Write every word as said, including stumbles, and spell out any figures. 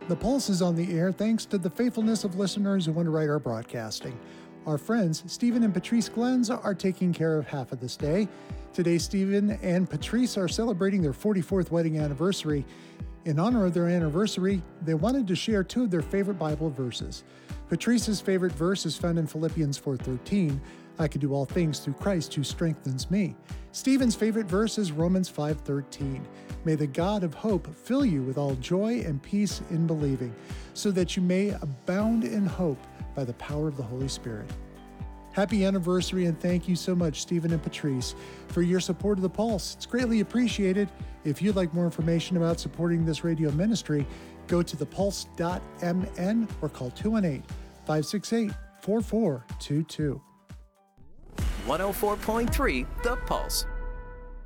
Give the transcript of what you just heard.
The Pulse is on the air thanks to the faithfulness of listeners who underwrite our broadcasting. Our friends, Stephen and Patrice Glenz, are taking care of half of this day. Today, Stephen and Patrice are celebrating their forty-fourth wedding anniversary. In honor of their anniversary, they wanted to share two of their favorite Bible verses. Patrice's favorite verse is found in Philippians four thirteen, I can do all things through Christ who strengthens me. Stephen's favorite verse is Romans five thirteen. May the God of hope fill you with all joy and peace in believing, so that you may abound in hope by the power of the Holy Spirit. Happy anniversary, and thank you so much, Stephen and Patrice, for your support of The Pulse. It's greatly appreciated. If you'd like more information about supporting this radio ministry, go to the pulse dot m n or call two one eight, five six eight, four four two two. one oh four point three The Pulse.